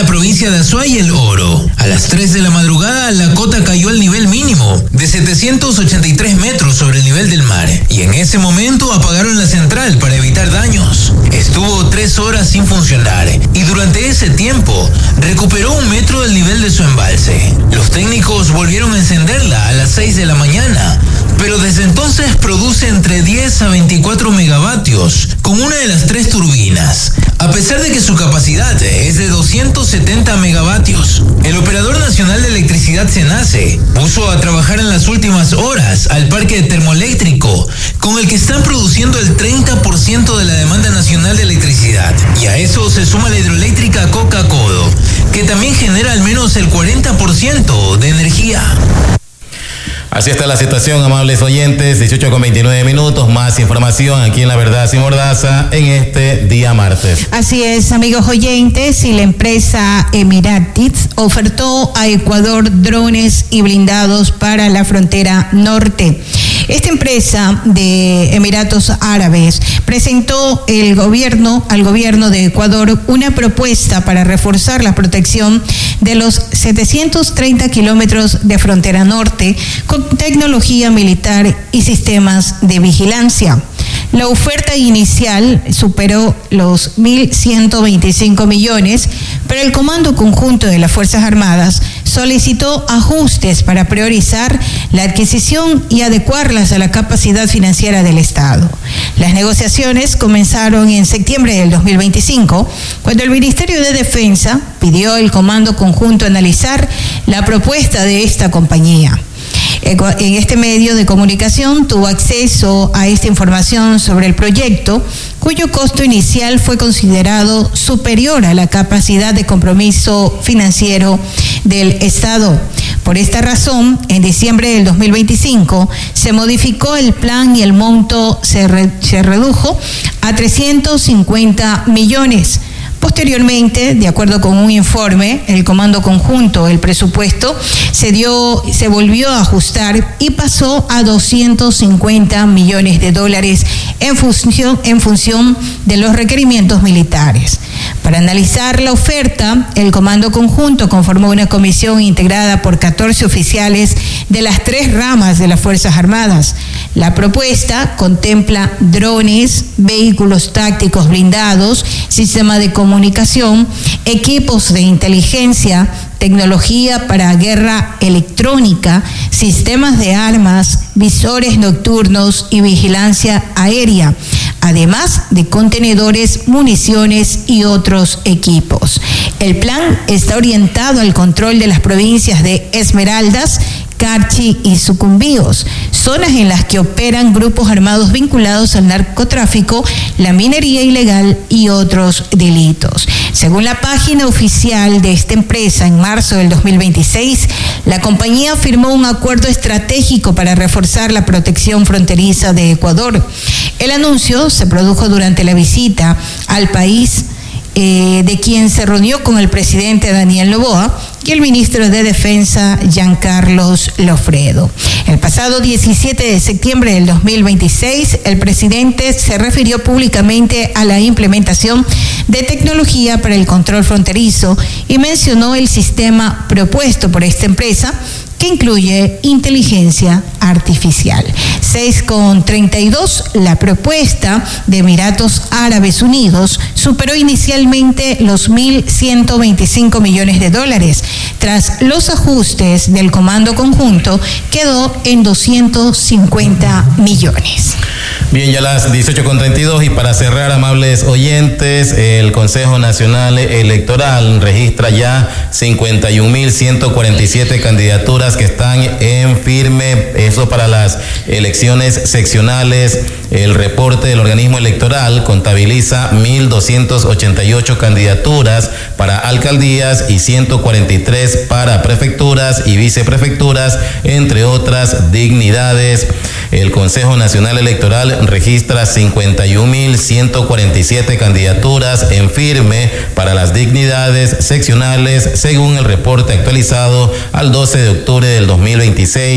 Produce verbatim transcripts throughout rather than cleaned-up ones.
la provincia de Azuay El Oro. A las tres de la madrugada, la cota cayó al nivel mínimo de setecientos ochenta y tres metros sobre el nivel del mar, y en ese momento apagaron la central para evitar daños. Estuvo tres horas sin funcionar, y durante ese tiempo recuperó un metro del nivel de su embalse. Los técnicos volvieron a encenderla a las seis de la mañana, pero desde entonces produce entre diez a veinticuatro megavatios con una de las tres turbinas, a pesar de que su capacidad es de doscientos setenta megavatios. El Operador Nacional de Electricidad SENACE puso a trabajar en las últimas horas al parque termoeléctrico, con el que están produciendo el treinta por ciento de la demanda nacional de electricidad. Y a eso se suma la hidroeléctrica Coca-Codo, que también genera al menos el cuarenta por ciento de energía. Así está la situación, amables oyentes, dieciocho con veintinueve minutos, más información aquí en La Verdad Sin Mordaza en este día martes. Así es, amigos oyentes, y la empresa Emiratis ofertó a Ecuador drones y blindados para la frontera norte. Esta empresa de Emiratos Árabes presentó el gobierno, al gobierno de Ecuador una propuesta para reforzar la protección de los setecientos treinta kilómetros de frontera norte con tecnología militar y sistemas de vigilancia. La oferta inicial superó los mil ciento veinticinco millones, pero el Comando Conjunto de las Fuerzas Armadas solicitó ajustes para priorizar la adquisición y adecuarlas a la capacidad financiera del Estado. Las negociaciones comenzaron en septiembre del dos mil veinticinco, cuando el Ministerio de Defensa pidió al Comando Conjunto analizar la propuesta de esta compañía. En este medio de comunicación tuvo acceso a esta información sobre el proyecto, cuyo costo inicial fue considerado superior a la capacidad de compromiso financiero del Estado. Por esta razón, en diciembre del dos mil veinticinco, se modificó el plan y el monto se, re, se redujo a trescientos cincuenta millones. Posteriormente, de acuerdo con un informe, el Comando Conjunto, el presupuesto se dio, se volvió a ajustar y pasó a doscientos cincuenta millones de dólares en función, en función de los requerimientos militares. Para analizar la oferta, el Comando Conjunto conformó una comisión integrada por catorce oficiales de las tres ramas de las Fuerzas Armadas. La propuesta contempla drones, vehículos tácticos blindados, sistema de comunicación, equipos de inteligencia, tecnología para guerra electrónica, sistemas de armas, visores nocturnos y vigilancia aérea, además de contenedores, municiones y otros equipos. El plan está orientado al control de las provincias de Esmeraldas, Carchi y Sucumbíos, zonas en las que operan grupos armados vinculados al narcotráfico, la minería ilegal y otros delitos. Según la página oficial de esta empresa, en marzo del dos mil veintiséis, la compañía firmó un acuerdo estratégico para reforzar la protección fronteriza de Ecuador. El anuncio se produjo durante la visita al país Eh, de quien se reunió con el presidente Daniel Noboa y el ministro de Defensa Giancarlos Lofredo. El pasado diecisiete de septiembre del dos mil veintiséis, el presidente se refirió públicamente a la implementación de tecnología para el control fronterizo y mencionó el sistema propuesto por esta empresa, que incluye inteligencia artificial. seis con treinta y dos, la propuesta de Emiratos Árabes Unidos superó inicialmente los mil ciento veinticinco millones de dólares. Tras los ajustes del Comando Conjunto, quedó en doscientos cincuenta millones. Bien, ya las dieciocho con treinta y dos, y para cerrar, amables oyentes, el Consejo Nacional Electoral registra ya cincuenta y un mil ciento cuarenta y siete candidaturas que están en firme, eso para las elecciones seccionales. El reporte del organismo electoral contabiliza mil doscientas ochenta y ocho candidaturas para alcaldías y ciento cuarenta y tres para prefecturas y viceprefecturas, entre otras dignidades. El Consejo Nacional Electoral registra cincuenta y un mil ciento cuarenta y siete candidaturas en firme para las dignidades seccionales, según el reporte actualizado al doce de octubre del dos mil veintiséis.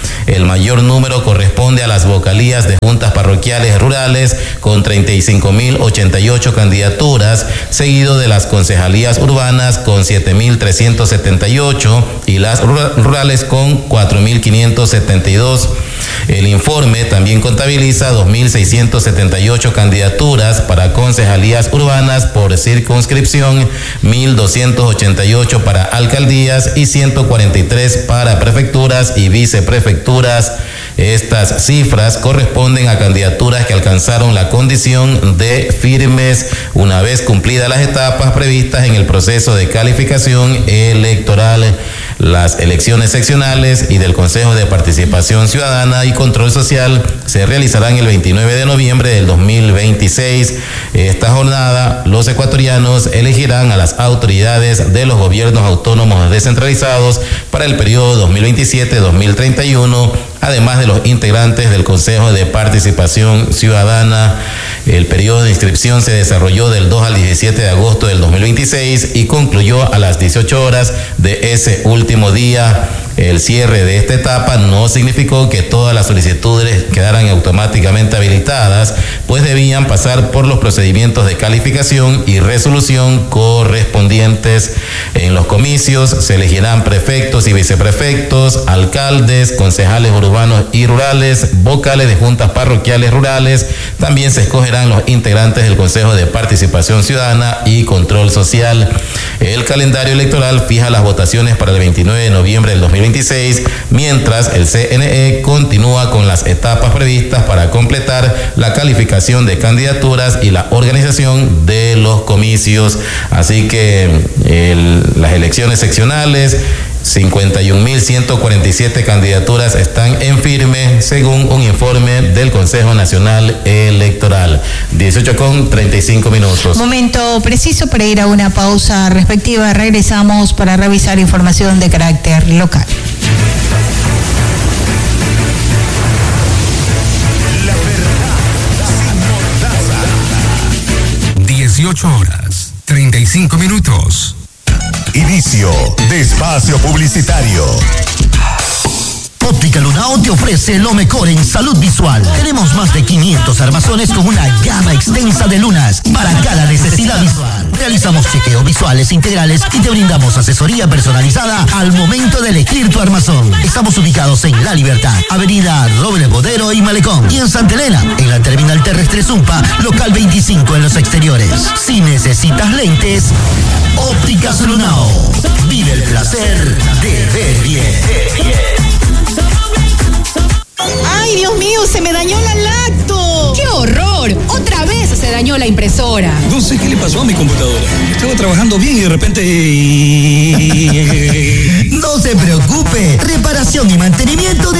El mayor número corresponde a las vocalías de juntas parroquiales rurales con treinta y cinco mil ochenta y ocho candidaturas, seguido de las concejalías urbanas con siete mil trescientos setenta y ocho y las rurales con cuatro mil quinientos setenta y dos. El informe también contabiliza dos mil seiscientos setenta y ocho candidaturas para concejalías urbanas por circunscripción, mil doscientos ochenta y ocho para alcaldías y ciento cuarenta y tres para prefecturas y viceprefecturas. Estas cifras corresponden a candidaturas que alcanzaron la condición de firmes una vez cumplidas las etapas previstas en el proceso de calificación electoral. Las elecciones seccionales y del Consejo de Participación Ciudadana y Control Social se realizarán el veintinueve de noviembre del dos mil veintiséis. Esta jornada, los ecuatorianos elegirán a las autoridades de los gobiernos autónomos descentralizados para el periodo dos mil veintisiete a dos mil treinta y uno, además de los integrantes del Consejo de Participación Ciudadana. El periodo de inscripción se desarrolló del dos al diecisiete de agosto del dos mil veintiséis y concluyó a las dieciocho horas de ese último día. El cierre de esta etapa no significó que todas las solicitudes quedaran automáticamente habilitadas, pues debían pasar por los procedimientos de calificación y resolución correspondientes. En los comicios se elegirán prefectos y viceprefectos, alcaldes, concejales urbanos y rurales, vocales de juntas parroquiales rurales. También se escogerán los integrantes del Consejo de Participación Ciudadana y Control Social. El calendario electoral fija las votaciones para el veintinueve de noviembre del dos mil veintiséis, mientras el C N E continúa con las etapas previstas para completar la calificación de candidaturas y la organización de los comicios. Así que el, las elecciones seccionales, cincuenta y un mil ciento cuarenta y siete candidaturas están en firme, según un informe del Consejo Nacional Electoral. dieciocho con treinta y cinco minutos. Momento preciso para ir a una pausa respectiva. Regresamos para revisar información de carácter local. La verdad sin mordaza. dieciocho horas, treinta y cinco minutos. Inicio de espacio publicitario. Óptica Lunao te ofrece lo mejor en salud visual. Tenemos más de quinientos armazones con una gama extensa de lunas para cada necesidad visual. Realizamos chequeos visuales integrales y te brindamos asesoría personalizada al momento de elegir tu armazón. Estamos ubicados en La Libertad, Avenida Robles Bodero y Malecón, y en Santa Elena, en la terminal terrestre Zumpa, local veinticinco en los exteriores. Si necesitas lentes, Ópticas Lunao. Vive el placer de ver bien. ¡Ay, Dios mío! ¡Se me dañó la lacto! ¡Qué horror! ¡Otra vez se dañó la impresora! No sé qué le pasó a mi computadora. Estaba trabajando bien y de repente... No se preocupe. Reparación y mantenimiento de